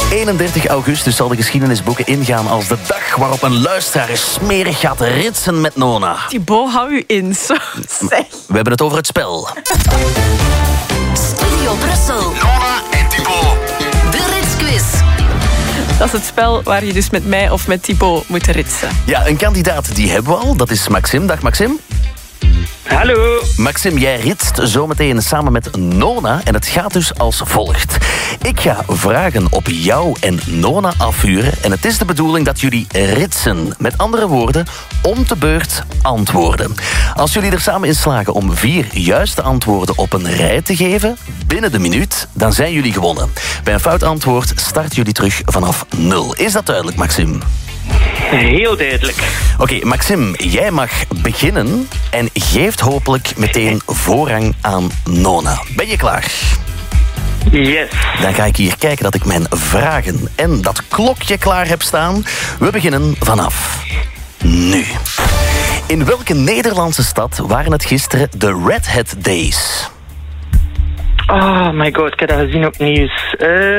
31 augustus zal de geschiedenisboeken ingaan als de dag waarop een luisteraar smerig gaat ritsen met Nona. Thibaut, hou u in. Zo, zeg. We hebben het over het spel. Studio Brussel. Nona en Thibaut. De Ritsquiz. Dat is het spel waar je dus met mij of met Thibaut moet ritsen. Ja, een kandidaat die hebben we al. Dat is Maxim. Dag Maxim. Hallo. Maxim, jij ritst zometeen samen met Nona en het gaat dus als volgt. Ik ga vragen op jou en Nona afvuren en het is de bedoeling dat jullie ritsen. Met andere woorden, om de beurt antwoorden. Als jullie er samen in slagen om 4 juiste antwoorden op een rij te geven, binnen de minuut, dan zijn jullie gewonnen. Bij een fout antwoord starten jullie terug vanaf 0. Is dat duidelijk, Maxim? Heel duidelijk. Oké, Maxim, jij mag beginnen en geeft hopelijk meteen voorrang aan Nona. Ben je klaar? Yes. Dan ga ik hier kijken dat ik mijn vragen en dat klokje klaar heb staan. We beginnen vanaf nu. In welke Nederlandse stad waren het gisteren de Red Hat Days? Oh my god, ik heb dat gezien op nieuws.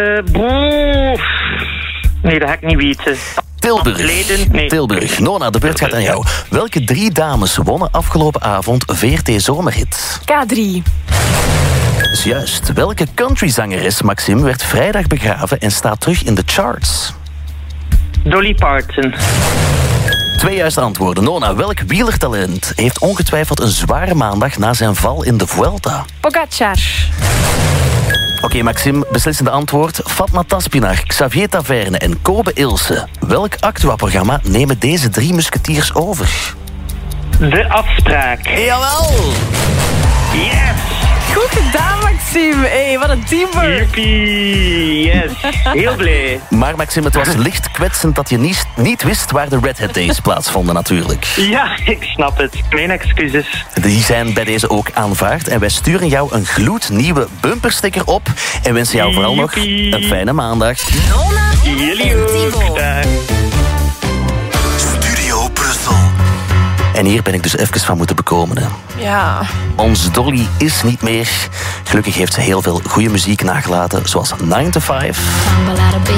Nee, dat ga ik niet weten. Tilburg. Nee. Tilburg. Nona, de beurt gaat aan jou. Welke 3 dames wonnen afgelopen avond VRT Zomerhit? K3. Dat is juist. Welke countryzangeres, Maxim, werd vrijdag begraven en staat terug in de charts? Dolly Parton. 2 juiste antwoorden. Nona, welk wielertalent heeft ongetwijfeld een zware maandag na zijn val in de Vuelta? Pogacar. Oké, Maxim, beslissende antwoord. Fatma Taspinar, Xavier Taverne en Kobe Ilse. Welk Actua-programma nemen deze 3 musketiers over? De Afspraak. Jawel! Yes. Goed gedaan, Maxime. Hey, wat een teamwork. Yippie. Yes. Heel blij. Maar Maxim, het was licht kwetsend dat je niet wist waar de Red Hat Days plaatsvonden natuurlijk. Ja, ik snap het. Mijn excuses. Die zijn bij deze ook aanvaard en wij sturen jou een gloednieuwe bumpersticker op en wensen jou vooral nog Yippie. een fijne maandag. Nona Jullie en ook. Thibaut. Dag. Studio Brussel. En hier ben ik dus even van moeten bekomen. Hè. Ja. Ons Dolly is niet meer. Gelukkig heeft ze heel veel goede muziek nagelaten, zoals 9 to 5.